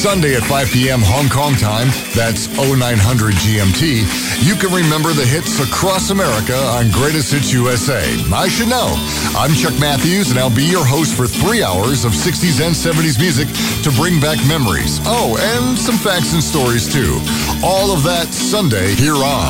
Sunday at 5 p.m. Hong Kong time, that's 0900 GMT, you can remember the hits across America on Greatest Hits USA. I should know. I'm Chuck Matthews, and I'll be your host for 3 hours of 60s and 70s music to bring back memories. Oh, and some facts and stories, too. All of that Sunday here on